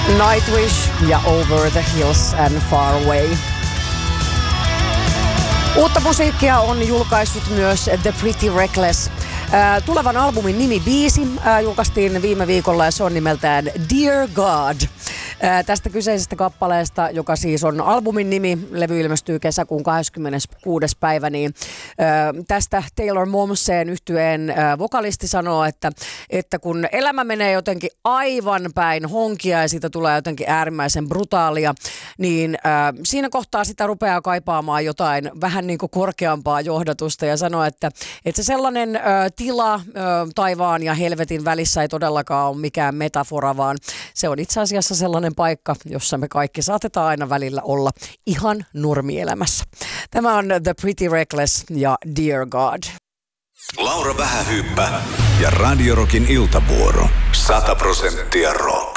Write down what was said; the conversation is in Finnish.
Nightwish ja Over the Hills and Far Away. Uutta musiikkia on julkaissut myös The Pretty Reckless. Tulevan albumin nimibiisi julkaistiin viime viikolla ja se on nimeltään Dear God. Tästä kyseisestä kappaleesta, joka siis on albumin nimi, levy ilmestyy kesäkuun 26. päivä, niin tästä Taylor Momsen yhtyeen vokalisti sanoo, että kun elämä menee jotenkin aivan päin honkia ja siitä tulee jotenkin äärimmäisen brutaalia, niin siinä kohtaa sitä rupeaa kaipaamaan jotain vähän niin kuin korkeampaa johdatusta ja sanoo, että se sellainen tila taivaan ja helvetin välissä ei todellakaan ole mikään metafora, vaan se on itse asiassa sellainen paikka, jossa me kaikki saatetaan aina välillä olla ihan normielämässä. Tämä on The Pretty Reckless ja Dear God. Laura Vähähyyppä ja Radio Rockin iltavuoro. 100% rock.